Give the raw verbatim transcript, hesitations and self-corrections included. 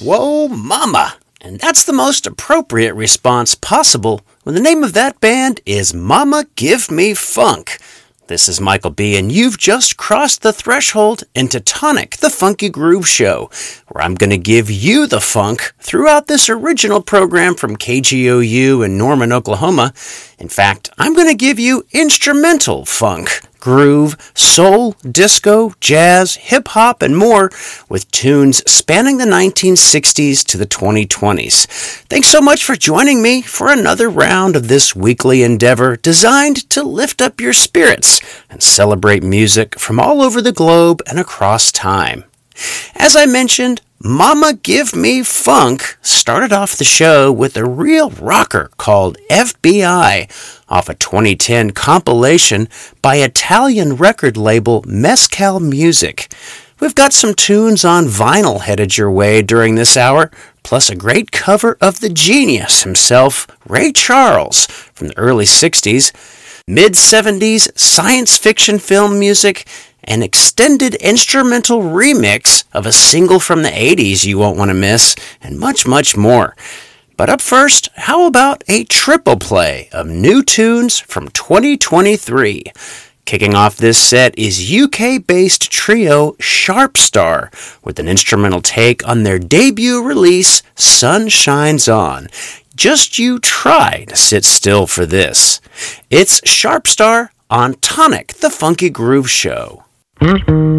Whoa, mama! And that's the most appropriate response possible when the name of that band is Mama Give Me Funk. This is Michael B., and you've just crossed the threshold into Tonic, the Funky Groove Show, where I'm going to give you the funk throughout this original program from K G O U in Norman, Oklahoma. In fact, I'm going to give you instrumental funk, groove, soul, disco, jazz, hip-hop, and more, with tunes spanning the nineteen sixties to the twenty twenties. Thanks so much for joining me for another round of this weekly endeavor designed to lift up your spirits and celebrate music from all over the globe and across time. As I mentioned, Mama Give Me Funk started off the show with a real rocker called F B I off a twenty ten compilation by Italian record label Mescal Music. We've got some tunes on vinyl headed your way during this hour, plus a great cover of the genius himself, Ray Charles, from the early sixties, mid-seventies science fiction film music, an extended instrumental remix of a single from the eighties you won't want to miss, and much, much more. But up first, how about a triple play of new tunes from twenty twenty-three? Kicking off this set is U K-based trio Sharpstar with an instrumental take on their debut release, Sun Shines On. Just you try to sit still for this. It's Sharpstar on Tonic, the Funky Groove Show.